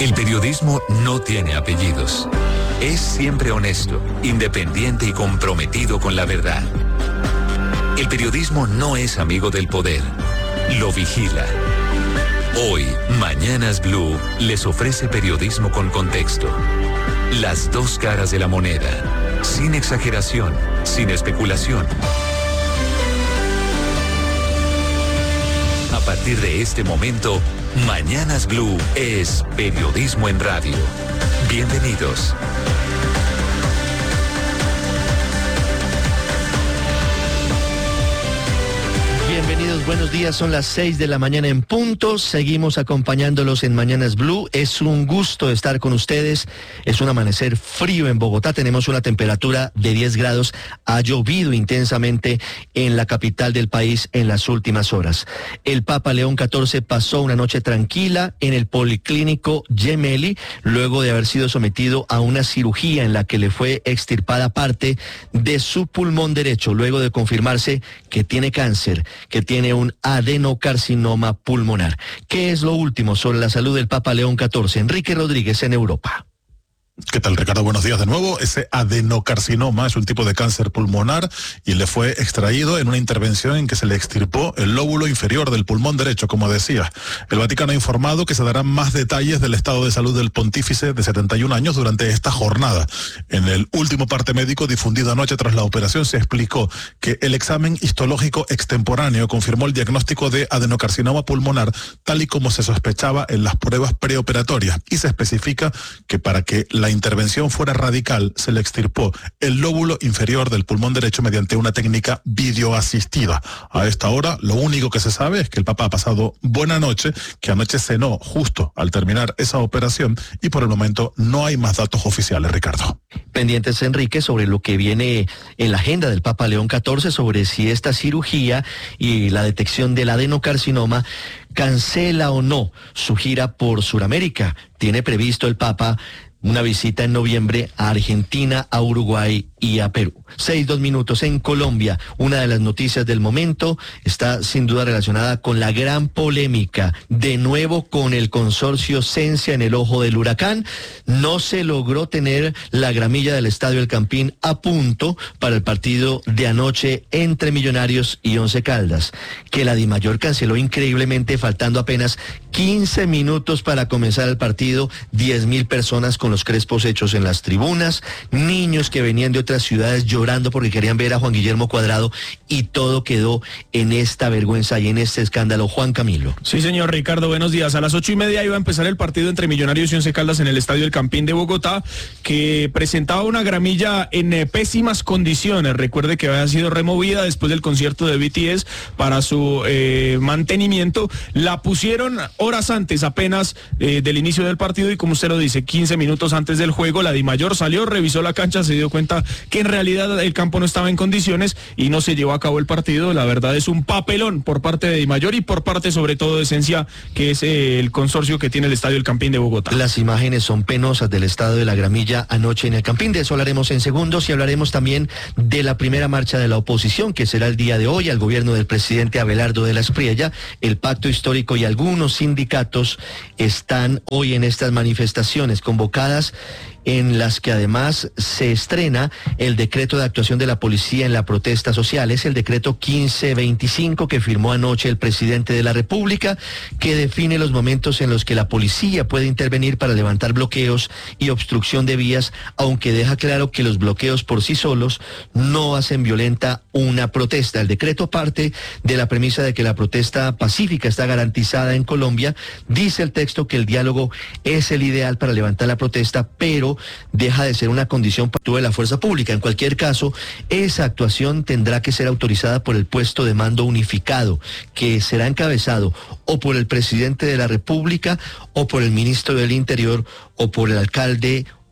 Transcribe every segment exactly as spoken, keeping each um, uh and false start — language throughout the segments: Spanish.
El periodismo no tiene apellidos. Es siempre honesto, independiente y comprometido con la verdad. El periodismo no es amigo del poder, lo vigila. Hoy, Mañanas Blue les ofrece periodismo con contexto. Las dos caras de la moneda, sin exageración, sin especulación. A partir de este momento, Mañanas Blue es periodismo en radio. Bienvenidos. Bienvenidos, buenos días, son las seis de la mañana en punto, seguimos acompañándolos en Mañanas Blue, es un gusto estar con ustedes, es un amanecer frío en Bogotá, tenemos una temperatura de diez grados, ha llovido intensamente en la capital del país en las últimas horas. El Papa León catorce pasó una noche tranquila en el Policlínico Gemelli, luego de haber sido sometido a una cirugía en la que le fue extirpada parte de su pulmón derecho, luego de confirmarse que tiene cáncer, que tiene un adenocarcinoma pulmonar. ¿Qué es lo último sobre la salud del Papa León catorce? Enrique Rodríguez en Europa. ¿Qué tal, Ricardo? Buenos días de nuevo. Ese adenocarcinoma es un tipo de cáncer pulmonar y le fue extraído en una intervención en que se le extirpó el lóbulo inferior del pulmón derecho, como decía. El Vaticano ha informado que se darán más detalles del estado de salud del pontífice de setenta y un años durante esta jornada. En el último parte médico difundido anoche tras la operación se explicó que el examen histológico extemporáneo confirmó el diagnóstico de adenocarcinoma pulmonar tal y como se sospechaba en las pruebas preoperatorias y se especifica que para que la intervención fuera radical, se le extirpó el lóbulo inferior del pulmón derecho mediante una técnica videoasistida. A esta hora, lo único que se sabe es que el Papa ha pasado buena noche, que anoche cenó justo al terminar esa operación y por el momento no hay más datos oficiales, Ricardo. Pendientes, Enrique, sobre lo que viene en la agenda del Papa León catorce, sobre si esta cirugía y la detección del adenocarcinoma cancela o no su gira por Sudamérica. Tiene previsto el Papa una visita en noviembre a Argentina, a Uruguay y a Perú. Seis, dos minutos en Colombia. Una de las noticias del momento está sin duda relacionada con la gran polémica, de nuevo con el consorcio Sensia en el ojo del huracán. No se logró tener la gramilla del Estadio El Campín a punto para el partido de anoche entre Millonarios y Once Caldas, que la Dimayor canceló increíblemente, faltando apenas quince minutos para comenzar el partido, diez mil personas con los crespos hechos en las tribunas, niños que venían de otras ciudades llorando porque querían ver a Juan Guillermo Cuadrado, y todo quedó en esta vergüenza y en este escándalo. Juan Camilo. Sí, señor Ricardo, buenos días. A las ocho y media iba a empezar el partido entre Millonarios y Once Caldas en el Estadio El Campín de Bogotá, que presentaba una gramilla en eh, pésimas condiciones. Recuerde que había sido removida después del concierto de B T S para su eh, mantenimiento. La pusieron horas antes apenas eh, del inicio del partido y, como usted lo dice, quince minutos antes del juego, la Dimayor salió, revisó la cancha, se dio cuenta que en realidad el campo no estaba en condiciones y no se llevó a cabo el partido. La verdad es un papelón por parte de Dimayor y por parte sobre todo de Sensia, que es eh, el consorcio que tiene el Estadio El Campín de Bogotá. Las imágenes son penosas del estado de la gramilla anoche en el Campín. De eso hablaremos en segundos y hablaremos también de la primera marcha de la oposición, que será el día de hoy al gobierno del presidente Abelardo de la Espriella. El Pacto Histórico y algunos sindicatos están hoy en estas manifestaciones convocadas, en las que además se estrena el decreto de actuación de la policía en la protesta social. Es el decreto quince veinticinco que firmó anoche el presidente de la República, que define los momentos en los que la policía puede intervenir para levantar bloqueos y obstrucción de vías, aunque deja claro que los bloqueos por sí solos no hacen violenta una protesta. El decreto parte de la premisa de que la protesta pacífica está garantizada en Colombia. Dice el texto que el diálogo es el ideal para levantar la protesta, pero deja de ser una condición para toda la fuerza pública. En cualquier caso, esa actuación tendrá que ser autorizada por el puesto de mando unificado, que será encabezado o por el presidente de la República, o por el ministro del Interior, o por el alcalde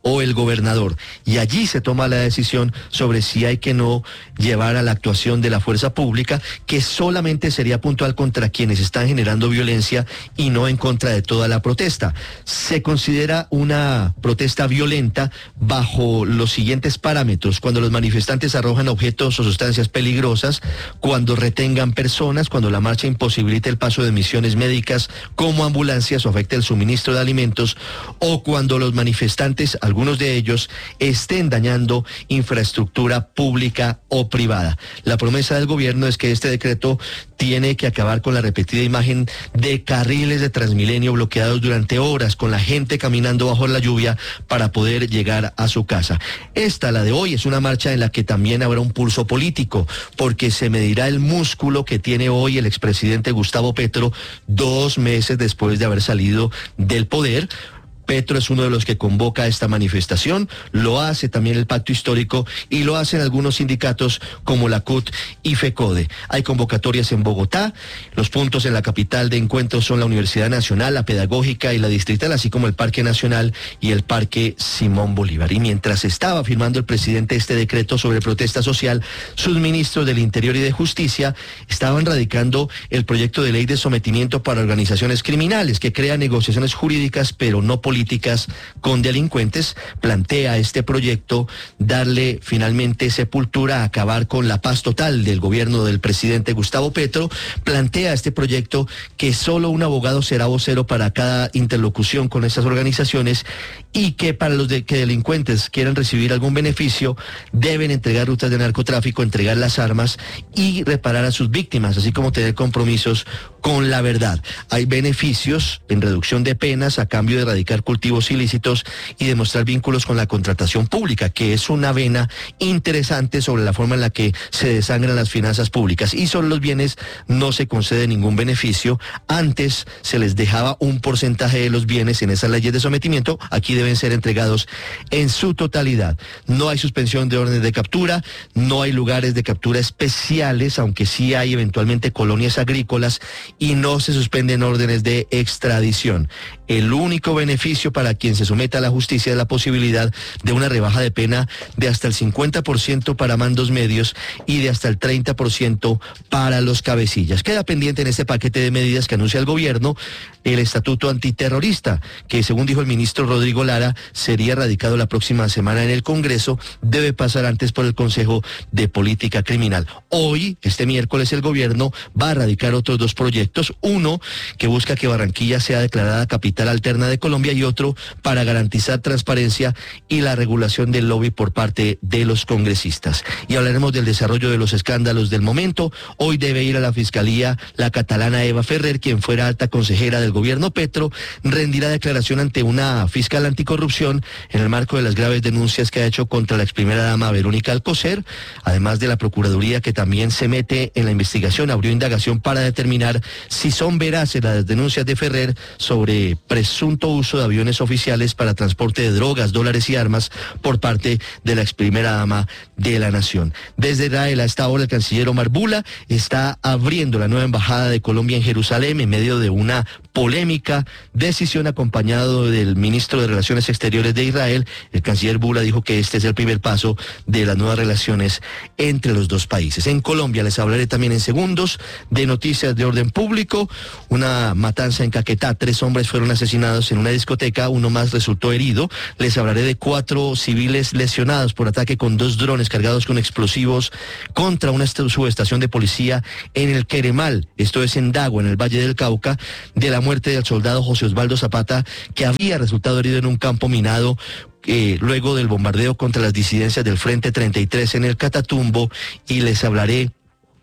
o el gobernador. Y allí se toma la decisión sobre si hay que no llevar a la actuación de la fuerza pública, que solamente sería puntual contra quienes están generando violencia y no en contra de toda la protesta. Se considera una protesta violenta bajo los siguientes parámetros: cuando los manifestantes arrojan objetos o sustancias peligrosas, cuando retengan personas, cuando la marcha imposibilite el paso de misiones médicas como ambulancias o afecte el suministro de alimentos, o cuando los manifestantes, algunos de ellos, estén dañando infraestructura pública o privada. La promesa del gobierno es que este decreto tiene que acabar con la repetida imagen de carriles de Transmilenio bloqueados durante horas, con la gente caminando bajo la lluvia para poder llegar a su casa. Esta, la de hoy, es una marcha en la que también habrá un pulso político, porque se medirá el músculo que tiene hoy el expresidente Gustavo Petro, dos meses después de haber salido del poder. Petro es uno de los que convoca esta manifestación, lo hace también el Pacto Histórico y lo hacen algunos sindicatos como la C U T y FECODE. Hay convocatorias en Bogotá, los puntos en la capital de encuentro son la Universidad Nacional, la Pedagógica y la Distrital, así como el Parque Nacional y el Parque Simón Bolívar. Y mientras estaba firmando el presidente este decreto sobre protesta social, sus ministros del Interior y de Justicia estaban radicando el proyecto de ley de sometimiento para organizaciones criminales, que crea negociaciones jurídicas pero no políticas políticas con delincuentes. Plantea este proyecto darle finalmente sepultura, acabar con la paz total del gobierno del presidente Gustavo Petro. Plantea este proyecto que solo un abogado será vocero para cada interlocución con estas organizaciones, y que para los de, que delincuentes quieran recibir algún beneficio deben entregar rutas de narcotráfico, entregar las armas y reparar a sus víctimas, así como tener compromisos con la verdad. Hay beneficios en reducción de penas a cambio de erradicar cultivos ilícitos y demostrar vínculos con la contratación pública, que es una vena interesante sobre la forma en la que se desangran las finanzas públicas. Y sobre los bienes no se concede ningún beneficio. Antes se les dejaba un porcentaje de los bienes en esas leyes de sometimiento, aquí deben ser entregados en su totalidad. No hay suspensión de órdenes de captura, no hay lugares de captura especiales, aunque sí hay eventualmente colonias agrícolas, y no se suspenden órdenes de extradición. El único beneficio para quien se someta a la justicia es la posibilidad de una rebaja de pena de hasta el cincuenta por ciento para mandos medios y de hasta el treinta por ciento para los cabecillas. Queda pendiente en este paquete de medidas que anuncia el gobierno el estatuto antiterrorista, que según dijo el ministro Rodrigo Lara, sería radicado la próxima semana en el Congreso. Debe pasar antes por el Consejo de Política Criminal. Hoy, este miércoles, el gobierno va a radicar otros dos proyectos, uno que busca que Barranquilla sea declarada capital alterna de Colombia y otro para garantizar transparencia y la regulación del lobby por parte de los congresistas. Y hablaremos del desarrollo de los escándalos del momento. Hoy debe ir a la Fiscalía la catalana Eva Ferrer, quien fuera alta consejera del gobierno Petro, rendirá declaración ante una fiscal anticorrupción en el marco de las graves denuncias que ha hecho contra la ex primera dama Verónica Alcocer, además de la Procuraduría, que también se mete en la investigación, abrió indagación para determinar si son veraces las denuncias de Ferrer sobre presunto uso de aviones oficiales para transporte de drogas, dólares y armas por parte de la ex primera dama de la nación. Desde Israel, a esta hora, el canciller Omar Bula está abriendo la nueva embajada de Colombia en Jerusalén en medio de una polémica decisión, acompañado del ministro de Relaciones Exteriores de Israel. El canciller Bula dijo que este es el primer paso de las nuevas relaciones entre los dos países. En Colombia les hablaré también en segundos de noticias de orden público. Una matanza en Caquetá, tres hombres fueron asesinados en una discoteca, uno más resultó herido. Les hablaré de cuatro civiles lesionados por ataque con dos drones cargados con explosivos contra una subestación de policía en el Queremal, esto es en Dago, en el Valle del Cauca, de la muerte del soldado José Osvaldo Zapata, que había resultado herido en un campo minado Eh, luego del bombardeo contra las disidencias del Frente treinta y tres en el Catatumbo. Y les hablaré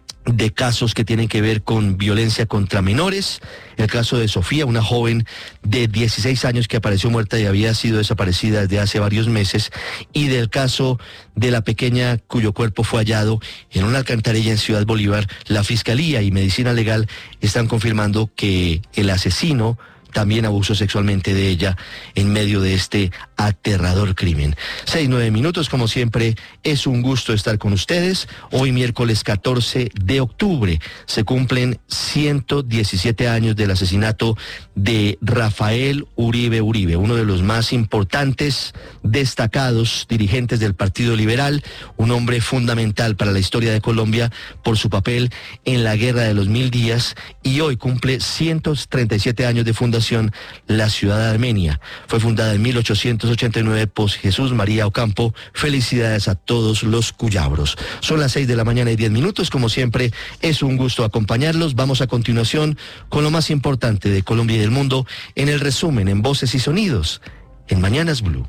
de casos que tienen que ver con violencia contra menores. El caso de Sofía, una joven de dieciséis años que apareció muerta y había sido desaparecida desde hace varios meses, y del caso de la pequeña cuyo cuerpo fue hallado en una alcantarilla en Ciudad Bolívar. La Fiscalía y Medicina Legal están confirmando que el asesino también abusó sexualmente de ella en medio de este aterrador crimen. Seis, nueve minutos, como siempre, es un gusto estar con ustedes. Hoy miércoles catorce de octubre se cumplen ciento diecisiete años del asesinato de Rafael Uribe Uribe, uno de los más importantes, destacados dirigentes del Partido Liberal, un hombre fundamental para la historia de Colombia por su papel en la Guerra de los Mil Días, y hoy cumple ciento treinta y siete años de fundación la ciudad de Armenia. Fue fundada en mil ochocientos ochenta y nueve por Jesús María Ocampo. Felicidades a todos los cuyabros. Son las seis de la mañana y diez minutos. Como siempre, es un gusto acompañarlos. Vamos a continuación con lo más importante de Colombia y del mundo en el resumen en Voces y Sonidos en Mañanas Blue.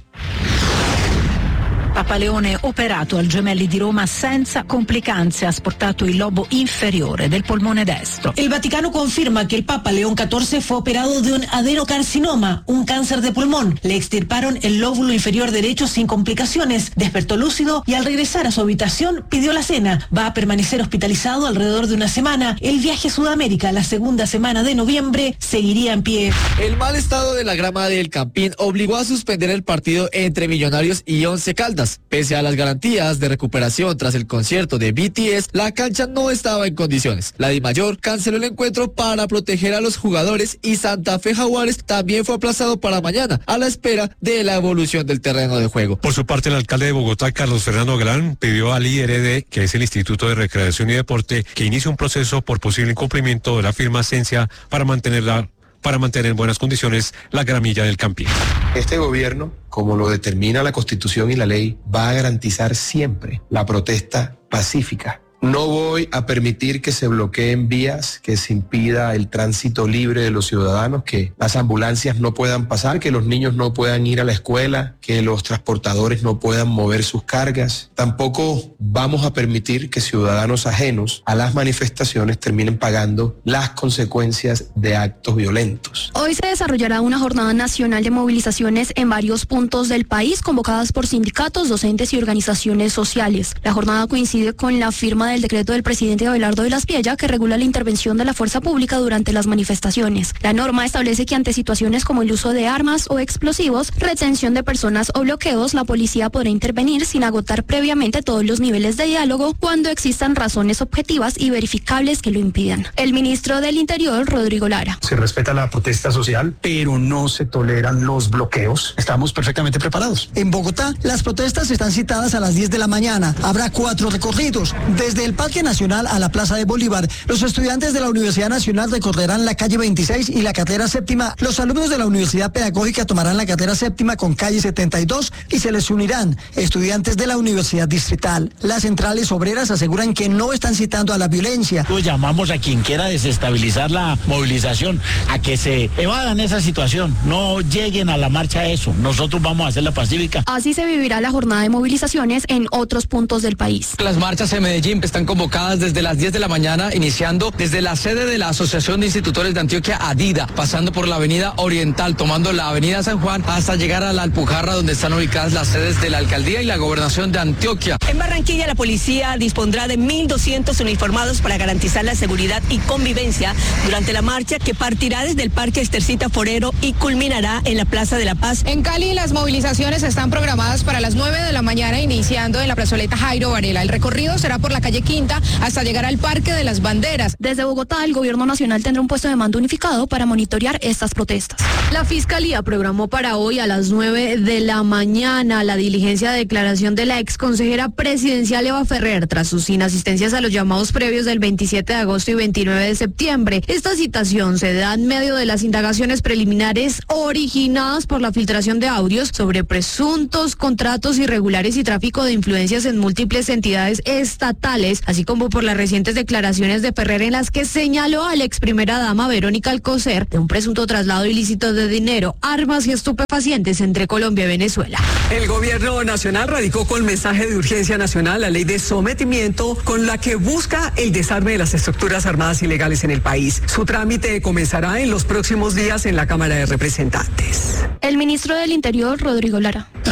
Papa Leone operato al Gemelli di Roma senza complicanze, ha asportato il lobo inferiore del polmone destro. El Vaticano confirma que el Papa León catorce fue operado de un adenocarcinoma, un cáncer de pulmón. Le extirparon el lóbulo inferior derecho sin complicaciones. Despertó lúcido y al regresar a su habitación pidió la cena. Va a permanecer hospitalizado alrededor de una semana. El viaje a Sudamérica la segunda semana de noviembre seguiría en pie. El mal estado de la grama del Campín obligó a suspender el partido entre Millonarios y Once Caldas. Pese a las garantías de recuperación tras el concierto de B T S, la cancha no estaba en condiciones. La DIMAYOR canceló el encuentro para proteger a los jugadores y Santa Fe Jaguares también fue aplazado para mañana, a la espera de la evolución del terreno de juego. Por su parte, el alcalde de Bogotá, Carlos Fernando Galán, pidió al I R D, que es el Instituto de Recreación y Deporte, que inicie un proceso por posible incumplimiento de la firma Ascensia para mantenerla para mantener en buenas condiciones la gramilla del Campín. Este gobierno, como lo determina la Constitución y la ley, va a garantizar siempre la protesta pacífica. No voy a permitir que se bloqueen vías, que se impida el tránsito libre de los ciudadanos, que las ambulancias no puedan pasar, que los niños no puedan ir a la escuela, que los transportadores no puedan mover sus cargas. Tampoco vamos a permitir que ciudadanos ajenos a las manifestaciones terminen pagando las consecuencias de actos violentos. Hoy se desarrollará una jornada nacional de movilizaciones en varios puntos del país, convocadas por sindicatos, docentes y organizaciones sociales. La jornada coincide con la firma del decreto del presidente Abelardo de la Espriella que regula la intervención de la fuerza pública durante las manifestaciones. La norma establece que ante situaciones como el uso de armas o explosivos, retención de personas o bloqueos, la policía podrá intervenir sin agotar previamente todos los niveles de diálogo cuando existan razones objetivas y verificables que lo impidan. El ministro del Interior, Rodrigo Lara. Se respeta la protesta social, pero no se toleran los bloqueos. Estamos perfectamente preparados. En Bogotá, las protestas están citadas a las diez de la mañana. Habrá cuatro recorridos. Desde el Parque Nacional a la Plaza de Bolívar, los estudiantes de la Universidad Nacional recorrerán la calle veintiséis y la carrera séptima. Los alumnos de la Universidad Pedagógica tomarán la carrera séptima con calle setenta y dos y se les unirán estudiantes de la Universidad Distrital. Las centrales obreras aseguran que no están citando a la violencia. Llamamos a quien quiera desestabilizar la movilización a que se evadan esa situación, no lleguen a la marcha a eso. Nosotros vamos a hacerla pacífica. Así se vivirá la jornada de movilizaciones en otros puntos del país. Las marchas en Medellín están convocadas desde las diez de la mañana, iniciando desde la sede de la Asociación de Institutores de Antioquia, ADIDA, pasando por la avenida Oriental, tomando la avenida San Juan hasta llegar a la Alpujarra, donde están ubicadas las sedes de la Alcaldía y la Gobernación de Antioquia. En Barranquilla, la policía dispondrá de mil doscientos uniformados para garantizar la seguridad y convivencia durante la marcha que partirá desde el Parque Estercita Forero y culminará en la Plaza de la Paz. En Cali, las movilizaciones están programadas para las nueve de la mañana, iniciando en la plazoleta Jairo Varela. El recorrido será por la calle Quinta hasta llegar al Parque de las Banderas. Desde Bogotá, el gobierno nacional tendrá un puesto de mando unificado para monitorear estas protestas. La Fiscalía programó para hoy a las nueve de la mañana la diligencia de declaración de la exconsejera presidencial Eva Ferrer tras sus inasistencias a los llamados previos del veintisiete de agosto y veintinueve de septiembre. Esta citación se da en medio de las indagaciones preliminares originadas por la filtración de audios sobre presuntos contratos irregulares y tráfico de influencias en múltiples entidades estatales, así como por las recientes declaraciones de Ferrer en las que señaló a la ex primera dama Verónica Alcocer de un presunto traslado ilícito de dinero, armas y estupefacientes entre Colombia y Venezuela. El gobierno nacional radicó con mensaje de urgencia nacional la ley de sometimiento con la que busca el desarme de las estructuras armadas ilegales en el país. Su trámite comenzará en los próximos días en la Cámara de Representantes. El ministro del Interior, Rodrigo Lara.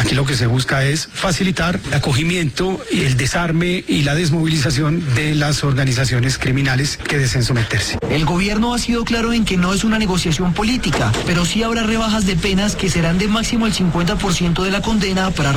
Aquí lo que se busca es facilitar el acogimiento, el desarme y la desmovilización de las organizaciones criminales que deseen someterse. El gobierno ha sido claro en que no es una negociación política, pero sí habrá rebajas de penas que serán de máximo el cincuenta por ciento de la condena para